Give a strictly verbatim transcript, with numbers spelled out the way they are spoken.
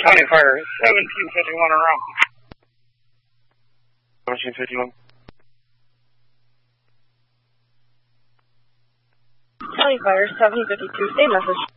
County Fire, seventeen fifty-one around. seventeen fifty-one. County Fire, seven fifty-two, same message.